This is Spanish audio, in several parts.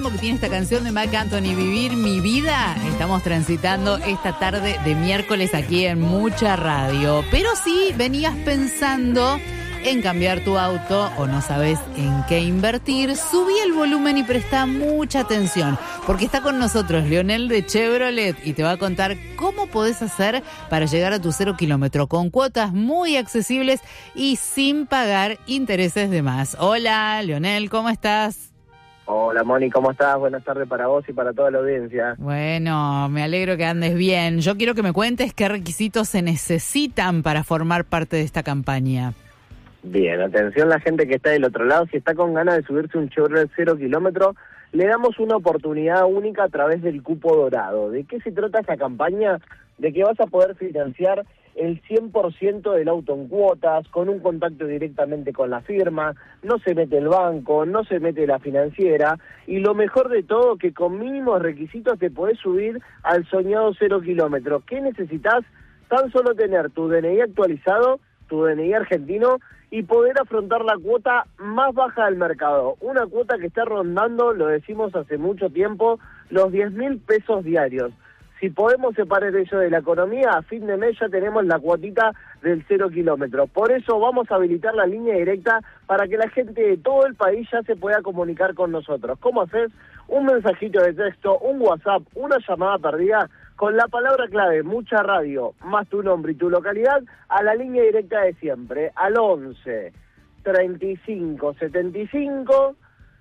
que tiene esta canción de Marc Anthony, Vivir mi vida, estamos transitando esta tarde de miércoles aquí en Mucha Radio. Pero si venías pensando en cambiar tu auto o no sabes en qué invertir, subí el volumen y presta mucha atención, porque está con nosotros Leonel de Chevrolet y te va a contar cómo podés hacer para llegar a tu 0 kilómetro con cuotas muy accesibles y sin pagar intereses de más. Hola, Leonel, ¿cómo estás? Hola, Moni, ¿cómo estás? Buenas tardes para vos y para toda la audiencia. Bueno, me alegro que andes bien. Yo quiero que me cuentes qué requisitos se necesitan para formar parte de esta campaña. Bien, atención la gente que está del otro lado, si está con ganas de subirse un Chevrolet 0 kilómetro, le damos una oportunidad única a través del cupo dorado. ¿De qué se trata esta campaña? De que vas a poder financiar el 100% del auto en cuotas, con un contacto directamente con la firma, no se mete el banco, no se mete la financiera, y lo mejor de todo, que con mínimos requisitos te podés subir al soñado 0 kilómetro. ¿Qué necesitas? Tan solo tener tu DNI actualizado, tu DNI argentino, y poder afrontar la cuota más baja del mercado. Una cuota que está rondando, lo decimos hace mucho tiempo, los 10.000 pesos diarios. Si podemos separar eso de la economía, a fin de mes ya tenemos la cuotita del 0 kilómetro. Por eso vamos a habilitar la línea directa para que la gente de todo el país ya se pueda comunicar con nosotros. ¿Cómo haces? Un mensajito de texto, un WhatsApp, una llamada perdida, con la palabra clave, Mucha Radio, más tu nombre y tu localidad, a la línea directa de siempre, al 11 35 75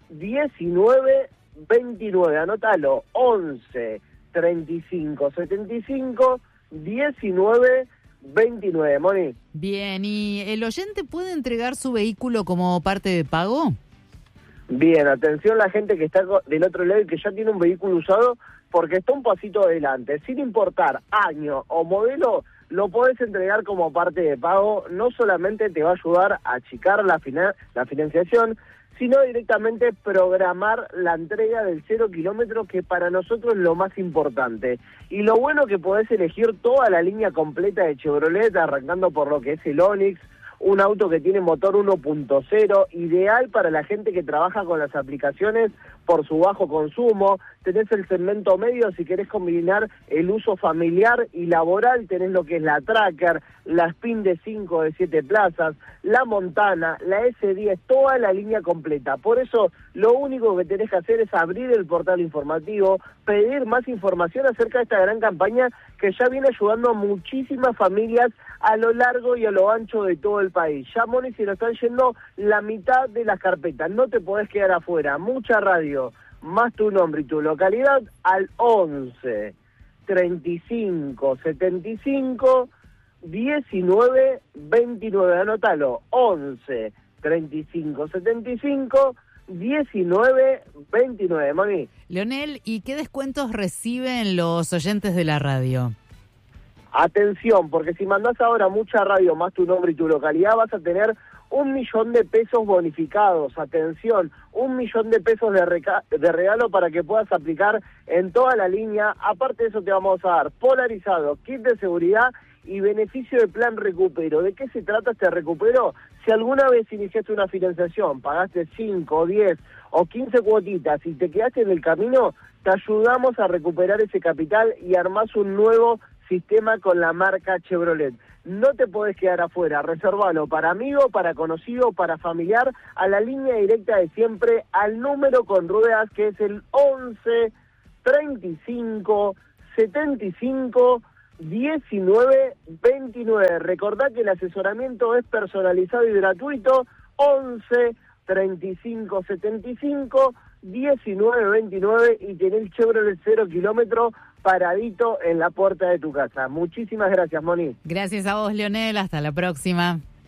19 29. Anótalo, 11 35 75 19 29. Moni. Bien, ¿y el oyente puede entregar su vehículo como parte de pago? Bien, atención la gente que está del otro lado y que ya tiene un vehículo usado, porque está un pasito adelante. Sin importar año o modelo, lo podés entregar como parte de pago. No solamente te va a ayudar a achicar la financiación, sino directamente programar la entrega del 0 kilómetro, que para nosotros es lo más importante. Y lo bueno que podés elegir toda la línea completa de Chevrolet, arrancando por lo que es el Onix, un auto que tiene motor 1.0, ideal para la gente que trabaja con las aplicaciones por su bajo consumo. Tenés el segmento medio si querés combinar el uso familiar y laboral, tenés lo que es la Tracker, la Spin de 5 de 7 plazas, la Montana, la S10, toda la línea completa. Por eso lo único que tenés que hacer es abrir el portal informativo, pedir más información acerca de esta gran campaña que ya viene ayudando a muchísimas familias a lo largo y a lo ancho de todo el país. Ya, Moni, se nos están yendo la mitad de las carpetas, no te podés quedar afuera. Mucha Radio, más tu nombre y tu localidad, al 11 35 75 19 29. Anótalo, 11 35 75 19 29. Moni. Leonel, ¿y qué descuentos reciben los oyentes de la radio? Atención, porque si mandás ahora Mucha Radio más tu nombre y tu localidad, vas a tener 1.000.000 de pesos bonificados. Atención, 1.000.000 de pesos de regalo para que puedas aplicar en toda la línea. Aparte de eso te vamos a dar polarizado, kit de seguridad y beneficio de plan recupero. ¿De qué se trata este recupero? Si alguna vez iniciaste una financiación, pagaste 5, 10 o 15 cuotitas y te quedaste en el camino, te ayudamos a recuperar ese capital y armás un nuevo sistema con la marca Chevrolet. No te podés quedar afuera, reservalo para amigo, para conocido, para familiar, a la línea directa de siempre, al número con ruedas que es el 11 35 75 19 29. Recordá que el asesoramiento es personalizado y gratuito, 11 35 75 19 29, y tenés Chevrolet 0 kilómetro paradito en la puerta de tu casa. Muchísimas gracias, Moni. Gracias a vos, Leonel. Hasta la próxima.